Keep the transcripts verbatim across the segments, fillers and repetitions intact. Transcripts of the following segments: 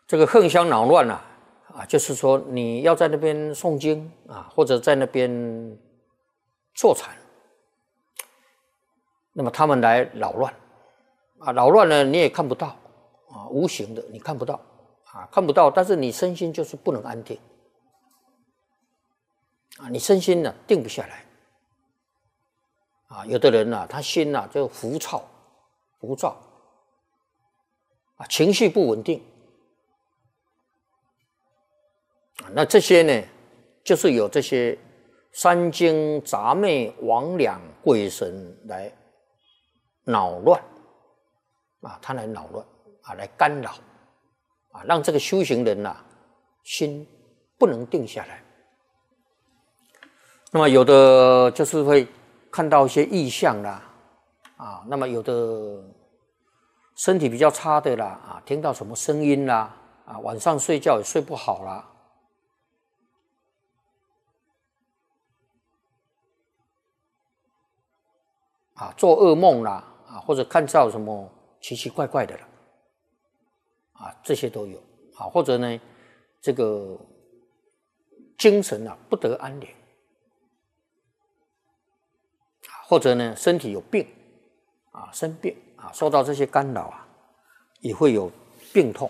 这个横香恼乱啊，啊，就是说你要在那边诵经啊，或者在那边坐禅，那么他们来扰乱啊，扰乱呢你也看不到啊，无形的你看不到啊，看不到，但是你身心就是不能安定啊，你身心呢定不下来啊，有的人呢、啊、他心呢、啊、就浮躁、浮躁啊，情绪不稳定。那这些呢，就是有这些三精杂魅、魍魉鬼神来恼乱啊，他来恼乱啊，来干扰啊，让这个修行人呐、啊、心不能定下来。那么有的就是会看到一些异象啦，啊，那么有的身体比较差的啦，啊，听到什么声音啦，啊，晚上睡觉也睡不好啦。啊，做噩梦啦，啊，或者看到什么奇奇怪怪的了，啊，这些都有啊，或者呢，这个精神啊不得安宁，或者呢身体有病，啊，生病啊，受到这些干扰啊，也会有病痛。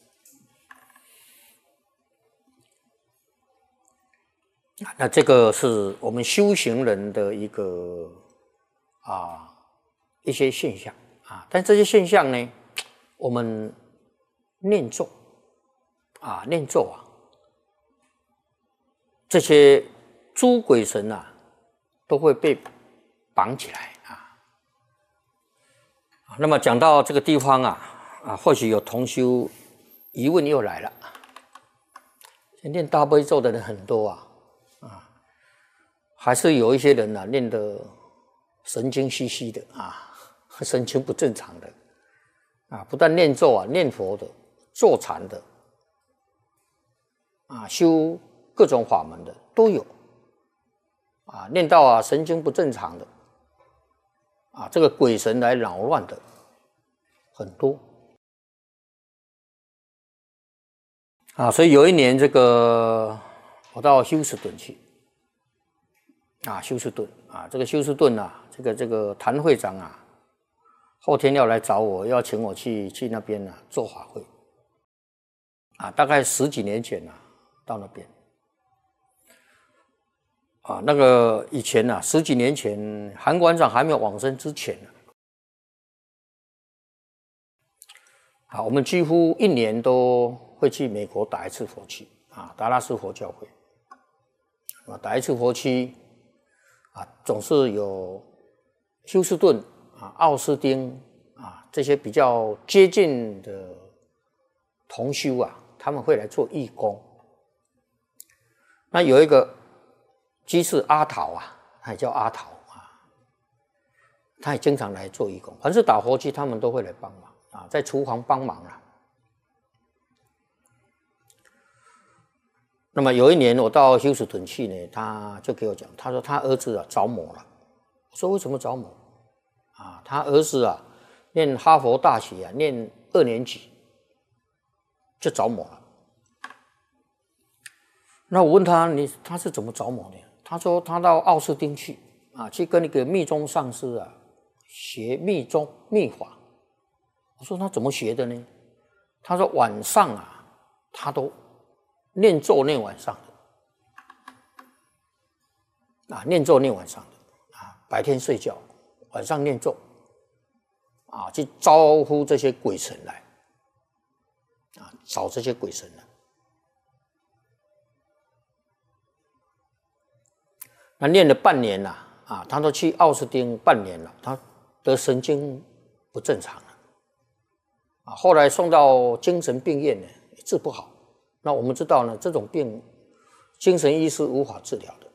那这个是我们修行人的一个。啊，一些现象啊，但这些现象呢，我们念咒啊，念咒啊，这些诸鬼神啊，都会被绑起来啊。那么讲到这个地方啊，啊，或许有同修疑问又来了，念大悲咒的人很多啊，啊，还是有一些人啊念的。神经兮兮的啊，神经不正常的啊，不但念咒啊、念佛的、坐禅的啊、修各种法门的都有啊，念到啊神经不正常的啊，这个鬼神来扰乱的很多啊，所以有一年这个我到休斯顿去啊，休斯顿啊，这个休斯顿啊。这个这个谭会长啊，后天要来找我，要请我去去那边啊做法会啊，大概十几年前啊，到那边啊，那个以前啊，十几年前韩馆长还没有往生之前呢，啊，我们几乎一年都会去美国打一次佛七啊，达拉斯佛教会啊，打一次佛七啊，总是有。休斯顿啊、奥斯汀啊，这些比较接近的同修啊，他们会来做义工。那有一个居士阿桃啊，他也叫阿桃啊，他也经常来做义工。凡是打佛七，他们都会来帮忙啊，在厨房帮忙啊。那么有一年我到休斯顿去呢，他就给我讲，他说他儿子啊着魔了。我说为什么着魔？啊，他儿子啊，念哈佛大学啊，念二年级就着魔了。那我问他，你他是怎么着魔的？他说他到奥斯汀去啊，去跟那个密宗上师啊学密宗密法。我说他怎么学的呢？他说晚上啊，他都念咒念晚上的啊，念咒念晚上的。白天睡觉，晚上念咒，啊，去招呼这些鬼神来，啊，找这些鬼神来。那念了半年了，啊，他都去奥斯汀半年了，他得神经不正常了，啊，后来送到精神病院呢，治不好。那我们知道呢，这种病，精神医师无法治疗的。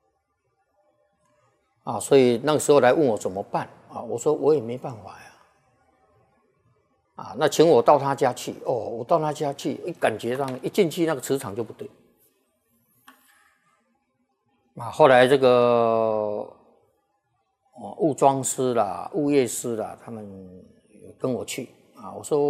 啊，所以那个时候来问我怎么办啊？我说我也没办法呀。啊，那请我到他家去。哦，我到他家去，一感觉上一进去那个磁场就不对。啊，后来这个哦，物装师啦、物业师啦，他们跟我去啊，我说。